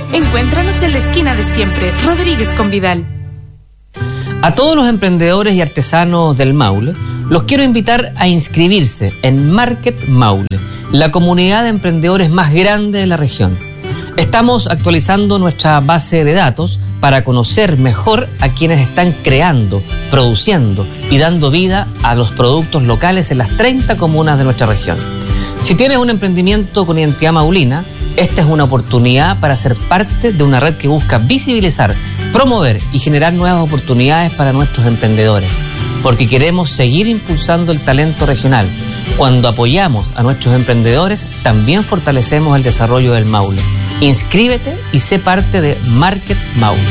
Encuéntranos en la esquina de siempre, Rodríguez con Vidal. A todos los emprendedores y artesanos del Maule, los quiero invitar a inscribirse en Market Maule, la comunidad de emprendedores más grande de la región. Estamos actualizando nuestra base de datos para conocer mejor a quienes están creando, produciendo y dando vida a los productos locales en las 30 comunas de nuestra región. Si tienes un emprendimiento con identidad maulina, esta es una oportunidad para ser parte de una red que busca visibilizar, promover y generar nuevas oportunidades para nuestros emprendedores, porque queremos seguir impulsando el talento regional. Cuando apoyamos a nuestros emprendedores, también fortalecemos el desarrollo del Maule. Inscríbete y sé parte de Market Maule.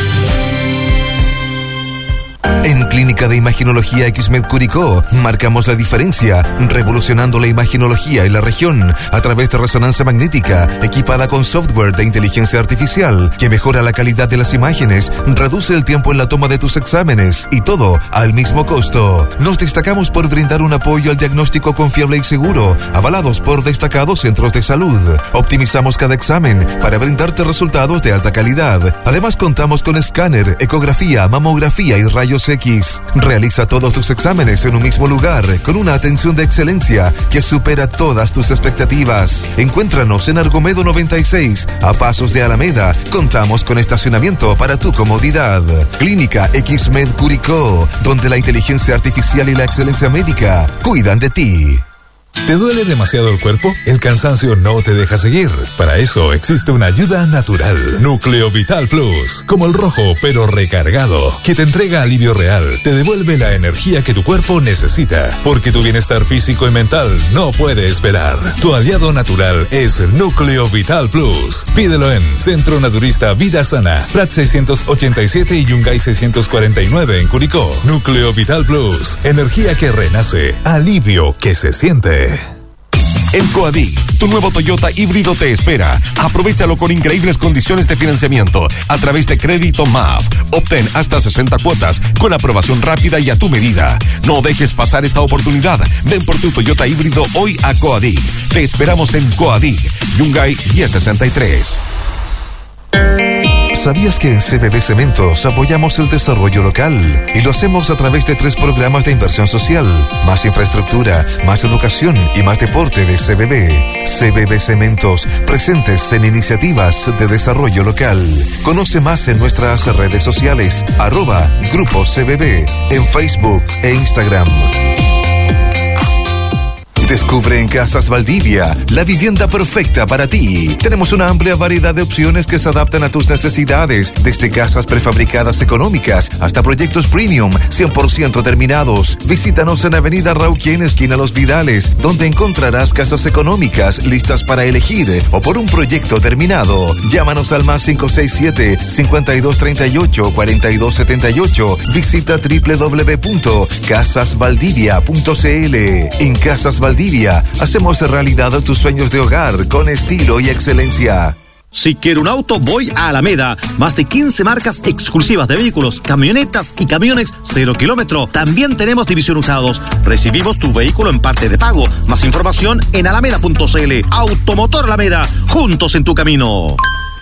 En Clínica de Imaginología Xmed Curicó marcamos la diferencia, revolucionando la imaginología en la región a través de resonancia magnética, equipada con software de inteligencia artificial que mejora la calidad de las imágenes, reduce el tiempo en la toma de tus exámenes y todo al mismo costo. Nos destacamos por brindar un apoyo al diagnóstico confiable y seguro, avalados por destacados centros de salud. Optimizamos cada examen para brindarte resultados de alta calidad. Además, contamos con escáner, ecografía, mamografía y rayos X. Realiza todos tus exámenes en un mismo lugar, con una atención de excelencia que supera todas tus expectativas. Encuéntranos en Argomedo 96, a pasos de Alameda. Contamos con estacionamiento para tu comodidad. Clínica Xmed Curicó, donde la inteligencia artificial y la excelencia médica cuidan de ti. ¿Te duele demasiado el cuerpo? El cansancio no te deja seguir. Para eso existe una ayuda natural. Núcleo Vital Plus, como el rojo pero recargado, que te entrega alivio real, te devuelve la energía que tu cuerpo necesita, porque tu bienestar físico y mental no puede esperar. Tu aliado natural es Núcleo Vital Plus. Pídelo en Centro Naturista Vida Sana, Prat 687 y Yungay 649 en Curicó. Núcleo Vital Plus, energía que renace, alivio que se siente. En Coadí, tu nuevo Toyota híbrido te espera. Aprovechalo con increíbles condiciones de financiamiento a través de Crédito MAF. Obtén hasta 60 cuotas con aprobación rápida y a tu medida. No dejes pasar esta oportunidad. Ven por tu Toyota híbrido hoy a Coadí. Te esperamos en Coadí, Yungay 1063. ¿Sabías que en CBB Cementos apoyamos el desarrollo local? Y lo hacemos a través de 3 programas de inversión social: más infraestructura, más educación y más deporte de CBB. CBB Cementos, presentes en iniciativas de desarrollo local. Conoce más en nuestras redes sociales, @Grupo CBB, en Facebook e Instagram. Descubre en Casas Valdivia la vivienda perfecta para ti. Tenemos una amplia variedad de opciones que se adaptan a tus necesidades, desde casas prefabricadas económicas hasta proyectos premium 100% terminados. Visítanos en Avenida Rauquén, esquina Los Vidales, donde encontrarás casas económicas listas para elegir o por un proyecto terminado. Llámanos al más 567-5238-4278. Visita www.casasvaldivia.cl. En Casas Valdivia hacemos realidad tus sueños de hogar con estilo y excelencia. Si quiero un auto, voy a Alameda. Más de 15 marcas exclusivas de vehículos, camionetas y camiones 0 kilómetro. También tenemos división usados. Recibimos tu vehículo en parte de pago. Más información en alameda.cl. Automotor Alameda, juntos en tu camino.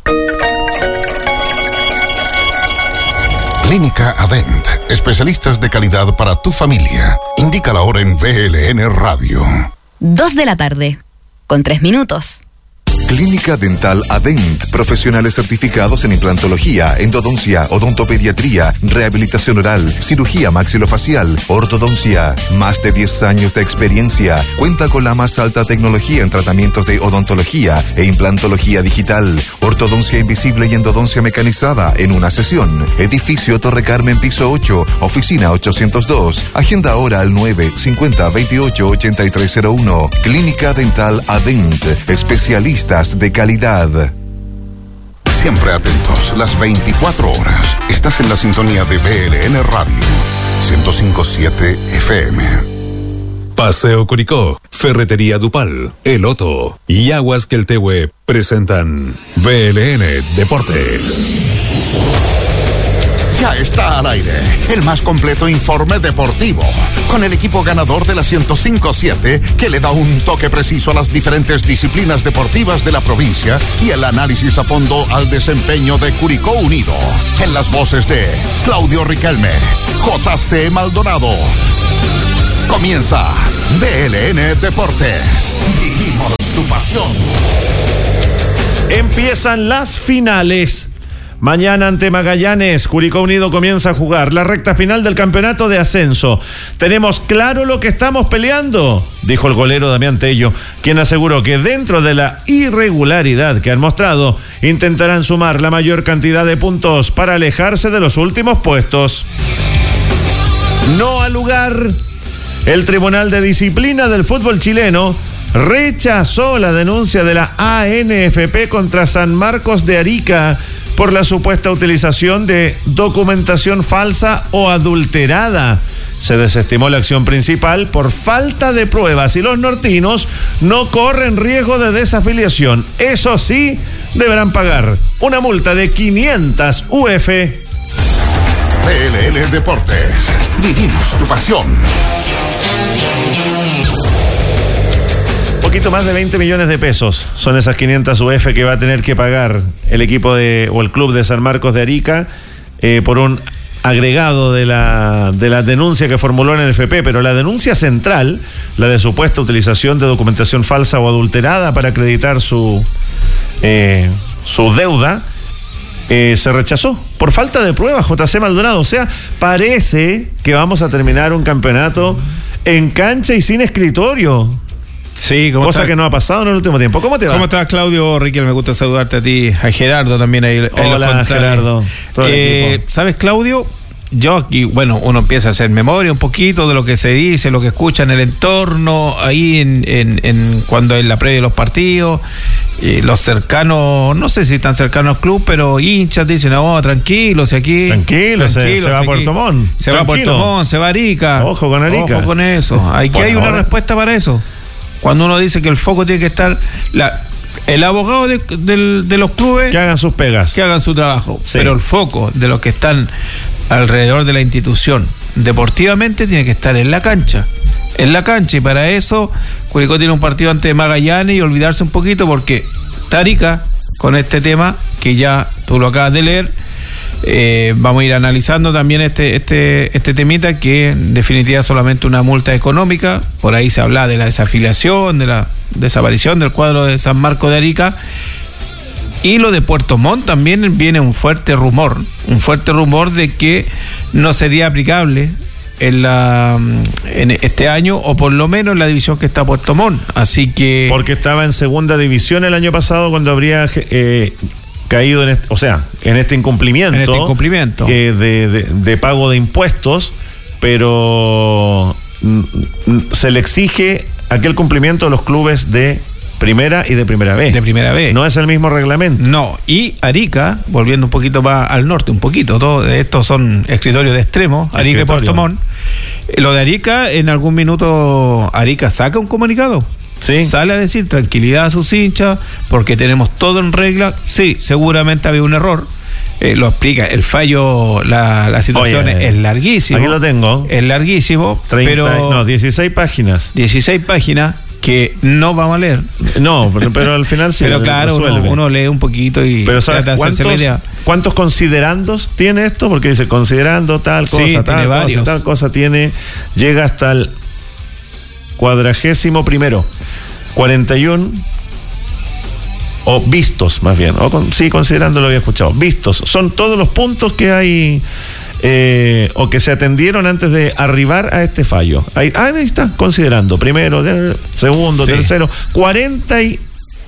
Clínica Adent, especialistas de calidad para tu familia. Indica la hora en VLN Radio. 2 de la tarde, con 3 minutos. Clínica Dental Adent, profesionales certificados en implantología, endodoncia, odontopediatría, rehabilitación oral, cirugía maxilofacial, ortodoncia. Más de 10 años de experiencia. Cuenta con la más alta tecnología en tratamientos de odontología e implantología digital, ortodoncia invisible y endodoncia mecanizada en una sesión. Edificio Torre Carmen, piso 8, oficina 802. Agenda ahora al 950-28-8301. Clínica Dental Adent, especialistas de calidad. Siempre atentos, las 24 horas. Estás en la sintonía de VLN Radio 105.7 FM. Paseo Curicó, Ferretería Dupal, El Otto y Aguas Queltehue presentan VLN Deportes. Ya está al aire el más completo informe deportivo, con el equipo ganador de la 105.7 que le da un toque preciso a las diferentes disciplinas deportivas de la provincia y el análisis a fondo al desempeño de Curicó Unido. En las voces de Claudio Riquelme, JC Maldonado. Comienza DLN Deportes. Vivimos tu pasión. Empiezan las finales. Mañana ante Magallanes, Curicó Unido comienza a jugar la recta final del campeonato de ascenso. Tenemos claro lo que estamos peleando, dijo el golero Damián Tello, quien aseguró que dentro de la irregularidad que han mostrado, intentarán sumar la mayor cantidad de puntos para alejarse de los últimos puestos. No al lugar. El Tribunal de Disciplina del Fútbol Chileno rechazó la denuncia de la ANFP contra San Marcos de Arica por la supuesta utilización de documentación falsa o adulterada. Se desestimó la acción principal por falta de pruebas y los nortinos no corren riesgo de desafiliación. Eso sí, deberán pagar una multa de 500 UF. DLN Deportes. Vivimos tu pasión. Poquito más de 20 millones de pesos son esas 500 UF que va a tener que pagar el equipo o el club de San Marcos de Arica por un agregado de la denuncia que formuló en el FP, pero la denuncia central, la de supuesta utilización de documentación falsa o adulterada para acreditar su deuda, se rechazó por falta de pruebas, JC Maldonado. O sea, parece que vamos a terminar un campeonato en cancha y sin escritorio. Sí, cosa que no ha pasado en el último tiempo. ¿Cómo te va? ¿Cómo estás, Claudio? Riquel, me gusta saludarte a ti, a Gerardo también ahí. Hola, Gerardo. ¿Sabes, Claudio? Yo aquí, bueno, uno empieza a hacer memoria un poquito de lo que se dice, lo que escucha en el entorno, ahí en cuando en la previa de los partidos, los cercanos, no sé si tan cercanos al club, pero hinchas dicen, no, tranquilos, aquí. Tranquilo, se va a Puerto Montt. Se va a Puerto Montt, se va a Arica. Ojo con Arica. Ojo con eso. Aquí hay una respuesta para eso. Cuando uno dice que el foco tiene que estar, el abogado de los clubes, que hagan sus pegas, que hagan su trabajo, sí. Pero el foco de los que están alrededor de la institución deportivamente tiene que estar en la cancha, y para eso Curicó tiene un partido ante Magallanes y olvidarse un poquito porque Arica, con este tema que ya tú lo acabas de leer, vamos a ir analizando también este temita, que en definitiva es solamente una multa económica. Por ahí se habla de la desafiliación, de la desaparición del cuadro de San Marcos de Arica. Y lo de Puerto Montt también viene un fuerte rumor de que no sería aplicable en este año, o por lo menos en la división que está Puerto Montt. Así que, porque estaba en segunda división el año pasado cuando habría caído en este incumplimiento, de pago de impuestos, pero se le exige aquel cumplimiento a los clubes de primera y de primera B. De primera B. No es el mismo reglamento. No, y Arica, volviendo un poquito más al norte, todos estos son escritorios de extremo, Arica y Puerto Montt. Lo de Arica, en algún minuto Arica saca un comunicado. Sí. Sale a decir tranquilidad a sus hinchas porque tenemos todo en regla. Sí, seguramente había un error. Lo explica, el fallo, la situación es larguísimo. Aquí lo tengo. Es larguísimo, 16 páginas. 16 páginas que no vamos a leer. No, pero al final sí. Pero claro, uno lee un poquito y pero ¿sabes cuántos considerandos tiene esto? Porque dice considerando tal cosa, tal cosa tiene, llega hasta el 41º, 41, o vistos más bien, considerando lo había escuchado, vistos, son todos los puntos que hay o que se atendieron antes de arribar a este fallo. Ahí está, considerando, primero, segundo, tercero, 41,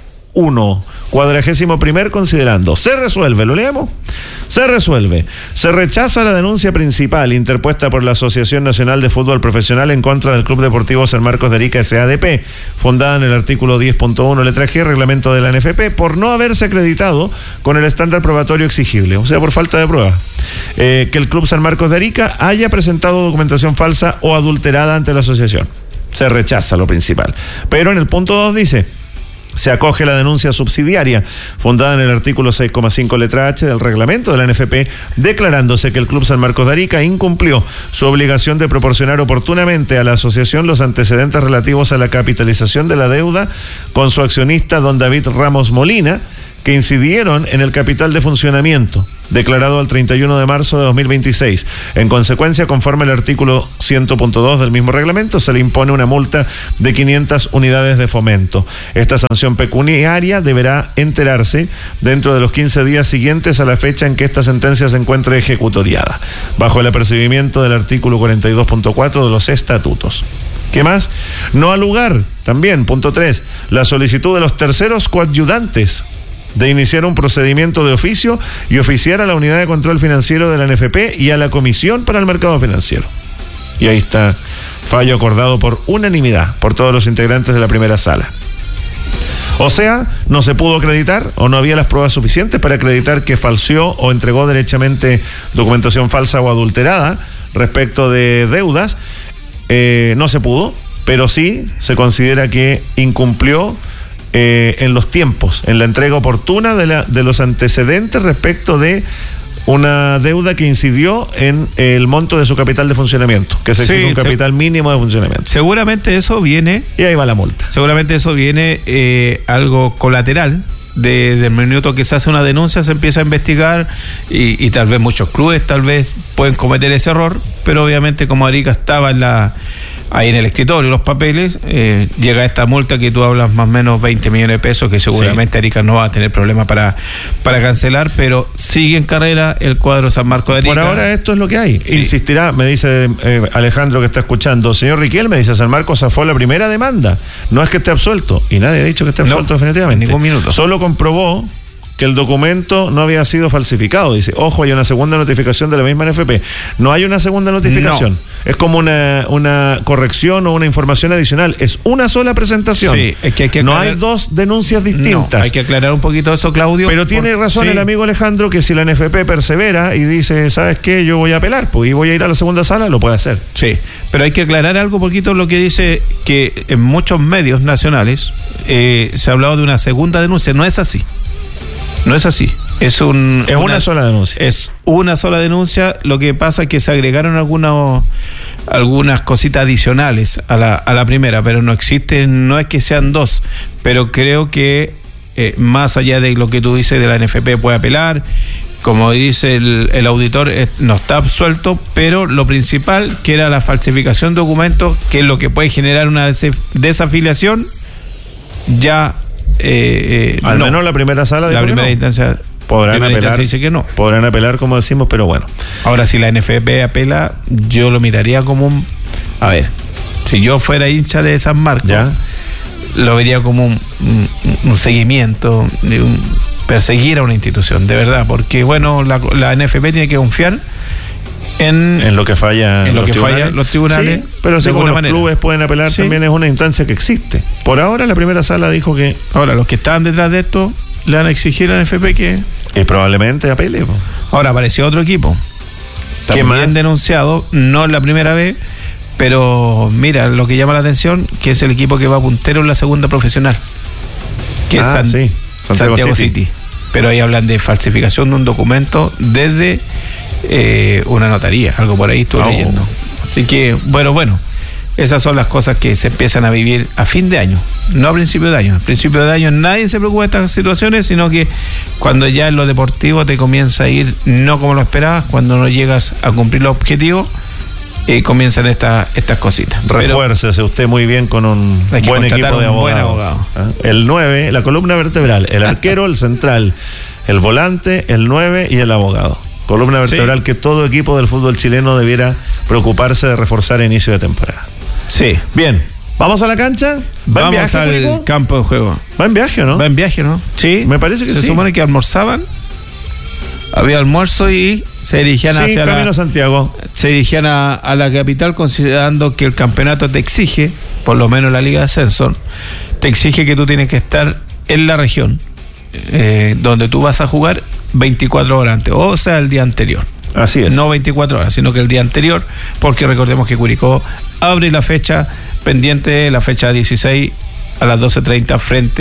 41º considerando. Se resuelve, ¿lo leemos? Se resuelve. Se rechaza la denuncia principal interpuesta por la Asociación Nacional de Fútbol Profesional en contra del Club Deportivo San Marcos de Arica SADP, fundada en el artículo 10.1 letra G, reglamento de la NFP, por no haberse acreditado con el estándar probatorio exigible, o sea, por falta de prueba. Que el Club San Marcos de Arica haya presentado documentación falsa o adulterada ante la asociación. Se rechaza lo principal. Pero en el punto 2 dice: se acoge la denuncia subsidiaria fundada en el artículo 6,5 letra H del reglamento de la NFP, declarándose que el Club San Marcos de Arica incumplió su obligación de proporcionar oportunamente a la asociación los antecedentes relativos a la capitalización de la deuda con su accionista don David Ramos Molina, que incidieron en el capital de funcionamiento, declarado el 31 de marzo de 2026. En consecuencia, conforme al artículo 100.2 del mismo reglamento, se le impone una multa de 500 unidades de fomento. Esta sanción pecuniaria deberá enterarse dentro de los 15 días siguientes a la fecha en que esta sentencia se encuentre ejecutoriada, bajo el apercibimiento del artículo 42.4 de los estatutos. ¿Qué más? No al lugar, también, punto 3, la solicitud de los terceros coadyudantes de iniciar un procedimiento de oficio y oficiar a la Unidad de Control Financiero de la NFP y a la Comisión para el Mercado Financiero. Y ahí está, fallo acordado por unanimidad por todos los integrantes de la primera sala. O sea, no se pudo acreditar o no había las pruebas suficientes para acreditar que falseó o entregó derechamente documentación falsa o adulterada respecto de deudas. No se pudo, pero sí se considera que incumplió en los tiempos, en la entrega oportuna de los antecedentes respecto de una deuda que incidió en el monto de su capital de funcionamiento, que se exige un capital mínimo de funcionamiento. Seguramente eso viene... Y ahí va la multa. Seguramente eso viene algo colateral. Del minuto que se hace una denuncia se empieza a investigar y tal vez muchos clubes tal vez pueden cometer ese error, pero obviamente como Arica estaba ahí en el escritorio, los papeles, llega esta multa que tú hablas, más o menos 20 millones de pesos, que seguramente Arica no va a tener problema para cancelar, pero sigue en carrera el cuadro San Marcos de Arica. Por ahora esto es lo que hay. Sí. Insistirá, me dice Alejandro que está escuchando, señor Riquel, me dice, San Marcos zafó la primera demanda, no es que esté absuelto, y nadie ha dicho que esté absuelto definitivamente. Ningún minuto. Solo comprobó que el documento no había sido falsificado. Dice, ojo, hay una segunda notificación de la misma NFP. No hay una segunda notificación. No. Es como una corrección o una información adicional. Es una sola presentación. Sí, es que hay que aclarar. No hay dos denuncias distintas. No, hay que aclarar un poquito eso, Claudio. Pero tiene razón el amigo Alejandro que si la NFP persevera y dice, ¿sabes qué? Yo voy a apelar, pues, y voy a ir a la segunda sala, lo puede hacer. Sí, pero hay que aclarar algo poquito, lo que dice que en muchos medios nacionales se ha hablado de una segunda denuncia. No es así. No es así. Es una sola denuncia. Es una sola denuncia. Lo que pasa es que se agregaron algunas cositas adicionales a la primera, pero no existen, no es que sean dos. Pero creo que más allá de lo que tú dices de la NFP puede apelar. Como dice el auditor, no está absuelto, pero lo principal, que era la falsificación de documentos, que es lo que puede generar una desafiliación, ya... al menos la primera sala de la primera instancia podrán apelar, dice que no. Podrán apelar, como decimos, pero bueno. Ahora, si la NFP apela, yo lo miraría como a ver, si yo fuera hincha de San Marcos, ¿ya? Lo vería como un seguimiento, perseguir a una institución, de verdad, porque bueno, la NFP tiene que confiar en lo que falla los tribunales. Sí, pero sí, como los clubes pueden apelar, también es una instancia que existe. Por ahora la primera sala dijo que... Ahora, los que estaban detrás de esto le van a exigir a la NFP que... probablemente apele. Ahora apareció otro equipo, también denunciado, no es la primera vez, pero mira, lo que llama la atención, que es el equipo que va puntero en la segunda profesional, que es Santiago City. Pero ahí hablan de falsificación de un documento desde... una notaría, algo por ahí estuve leyendo. Así que, bueno, esas son las cosas que se empiezan a vivir a fin de año, no a principio de año. A principio de año nadie se preocupa de estas situaciones, sino que cuando ya en lo deportivo te comienza a ir no como lo esperabas, cuando no llegas a cumplir los objetivos, comienzan estas cositas. Refuércese usted muy bien con un buen equipo de abogados. Buen abogado. El 9, la columna vertebral, el arquero, el central, el volante, el 9 y el abogado. Columna vertebral que todo equipo del fútbol chileno debiera preocuparse de reforzar a inicio de temporada. Sí. Bien, ¿vamos a la cancha? Vamos al campo de juego. ¿Va en viaje o no? Va en viaje, ¿no? Sí. Me parece que se supone que almorzaban. Había almuerzo y se dirigían hacia camino a Santiago. Se dirigían a la capital, considerando que el campeonato te exige, por lo menos la Liga de Ascenso, te exige que tú tienes que estar en la región donde tú vas a jugar 24 horas antes, o sea, el día anterior. Así es. No 24 horas, sino que el día anterior, porque recordemos que Curicó abre la fecha pendiente, la fecha 16 a las 12:30 frente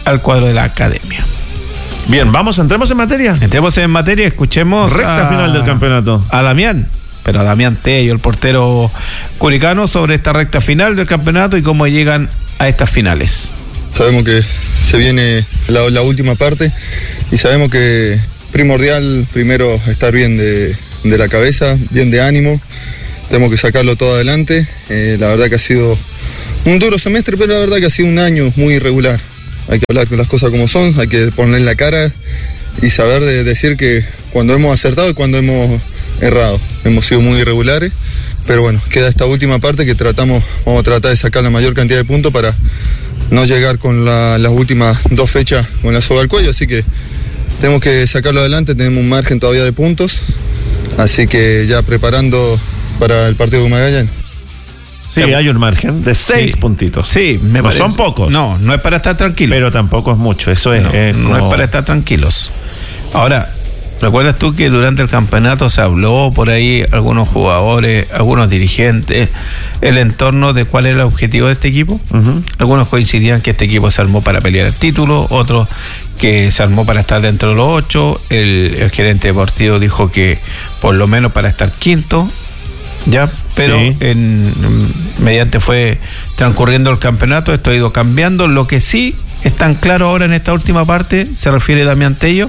al cuadro de la academia. Bien, entremos en materia. Escuchemos recta final del campeonato. A Damián, pero a Damián Tello, el portero curicano, sobre esta recta final del campeonato y cómo llegan a estas finales. Sabemos que se viene la última parte y sabemos que primordial primero estar bien de la cabeza, bien de ánimo. Tenemos que sacarlo todo adelante. La verdad que ha sido un duro semestre, pero la verdad que ha sido un año muy irregular. Hay que hablar con las cosas como son, hay que poner la cara y saber decir que cuando hemos acertado y cuando hemos errado. Hemos sido muy irregulares, pero bueno, queda esta última parte que vamos a tratar de sacar la mayor cantidad de puntos para no llegar con las últimas 2 fechas con la soga al cuello, así que tenemos que sacarlo adelante, tenemos un margen todavía de puntos, así que ya preparando para el partido con Magallanes. Sí, hay un margen de 6 puntitos. Sí, me parece. No son pocos. No es para estar tranquilos. Pero tampoco es mucho, eso no es para estar tranquilos. Ahora, ¿recuerdas tú que durante el campeonato se habló por ahí algunos jugadores, algunos dirigentes, el entorno de cuál era el objetivo de este equipo? Uh-huh. Algunos coincidían que este equipo se armó para pelear el título, otros que se armó para estar dentro de los 8, el gerente deportivo dijo que por lo menos para estar quinto, ya, pero sí. Mediante fue transcurriendo el campeonato, esto ha ido cambiando. Lo que sí es tan claro ahora en esta última parte, se refiere a Damián Tello,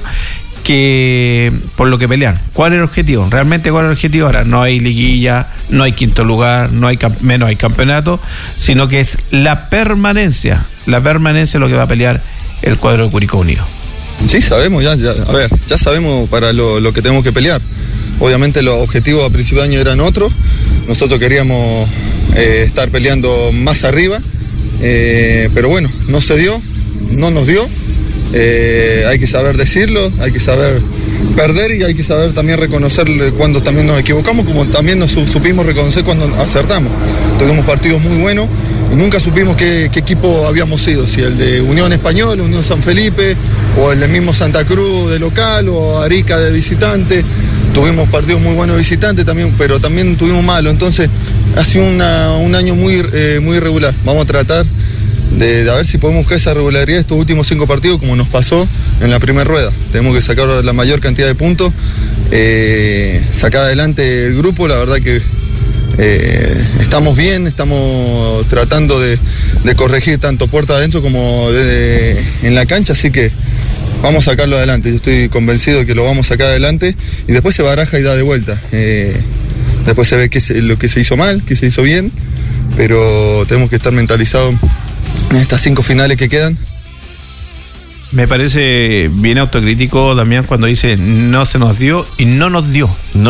que por lo que pelean, ¿cuál es el objetivo? Realmente, ¿cuál es el objetivo? Ahora no hay liguilla, no hay quinto lugar, menos hay campeonato, sino que es la permanencia es lo que va a pelear el cuadro de Curicó Unido. Sí, sabemos, ya sabemos para lo que tenemos que pelear. Obviamente los objetivos a principio de año eran otros, nosotros queríamos estar peleando más arriba, pero bueno, no nos dio. Hay que saber decirlo, hay que saber perder y hay que saber también reconocer cuando también nos equivocamos, como también nos supimos reconocer cuando acertamos. Tuvimos partidos muy buenos y nunca supimos qué equipo habíamos sido, si el de Unión Española, Unión San Felipe, o el de mismo Santa Cruz de local, o Arica de visitante. Tuvimos partidos muy buenos de visitante también, pero también tuvimos malos, entonces ha sido un año muy irregular. Vamos a tratar de ver si podemos buscar esa regularidad estos últimos 5 partidos como nos pasó en la primera rueda. Tenemos que sacar la mayor cantidad de puntos, sacar adelante el grupo. La verdad que estamos bien, estamos tratando de corregir tanto puerta adentro como en la cancha, así que vamos a sacarlo adelante. Yo estoy convencido de que lo vamos a sacar adelante y después se baraja y da de vuelta. Después se ve lo que se hizo mal, que se hizo bien, pero tenemos que estar mentalizados en estas 5 finales que quedan. Me parece bien autocrítico, Damián, cuando dice no se nos dio y no nos dio.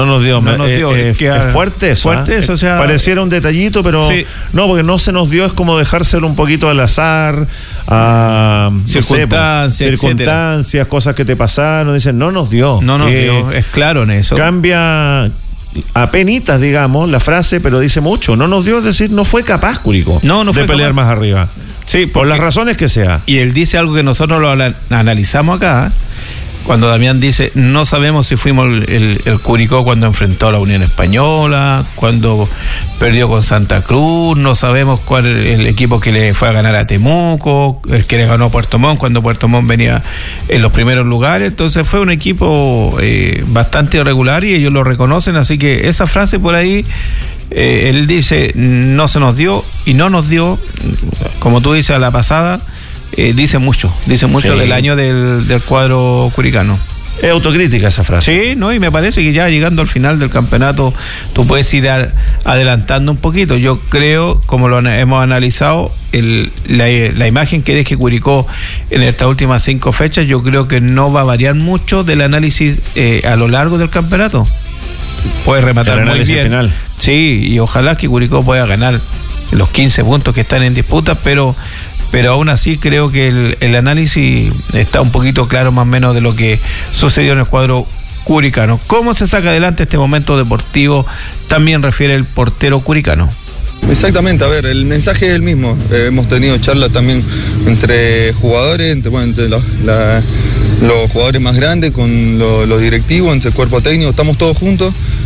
Es fuerte eso. Fuerte eso, o sea, pareciera un detallito, pero sí. No, porque no se nos dio es como dejárselo un poquito al azar, a circunstancias, cosas que te pasaron. Dicen, no nos dio. No nos dio, es claro en eso. Cambia apenitas, digamos, la frase, pero dice mucho. No nos dio, es decir, no fue capaz Curicó de pelear más arriba. Sí, por las razones que sea. Y él dice algo que nosotros lo analizamos acá, cuando Damián dice, no sabemos si fuimos el Curicó cuando enfrentó a la Unión Española, cuando perdió con Santa Cruz, no sabemos cuál es el equipo que le fue a ganar a Temuco, el que le ganó a Puerto Montt cuando Puerto Montt venía en los primeros lugares. Entonces fue un equipo bastante irregular y ellos lo reconocen, así que esa frase por ahí, él dice, no se nos dio y no nos dio, como tú dices a la pasada, dice mucho sí. Del año del cuadro curicano. Es autocrítica esa frase. Sí, no, y me parece que ya llegando al final del campeonato tú puedes ir adelantando un poquito. Yo creo, como lo hemos analizado, la imagen que deje Curicó en estas últimas 5 fechas, yo creo que no va a variar mucho del análisis a lo largo del campeonato. Puede rematar muy bien. Final. Sí, y ojalá que Curicó pueda ganar los 15 puntos que están en disputa, pero aún así creo que el análisis está un poquito claro más o menos de lo que sucedió en el cuadro curicano. ¿Cómo se saca adelante este momento deportivo? También refiere el portero curicano. Exactamente, a ver, el mensaje es el mismo. Hemos tenido charlas también entre jugadores, entre los jugadores más grandes, con los directivos, entre el cuerpo técnico, estamos todos juntos.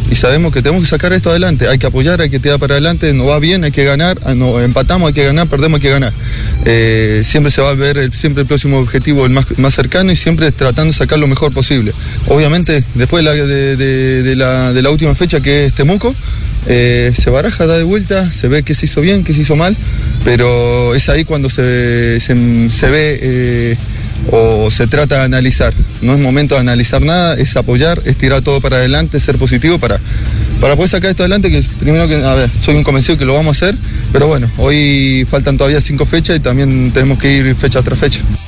y sabemos que tenemos que sacar esto adelante. Hay que apoyar, hay que tirar para adelante, no va bien, hay que ganar, no, empatamos, hay que ganar, perdemos, hay que ganar. Siempre se va a ver siempre el próximo objetivo, el más cercano, y siempre tratando de sacar lo mejor posible. Obviamente, después de la última fecha, que es Temuco, se baraja, da de vuelta, se ve qué se hizo bien, qué se hizo mal, pero es ahí cuando se ve o se trata de analizar. No es momento de analizar nada, es apoyar, es tirar todo para adelante, ser positivo para poder sacar esto adelante, que primero que, soy un convencido que lo vamos a hacer, pero bueno, hoy faltan todavía 5 fechas y también tenemos que ir fecha tras fecha.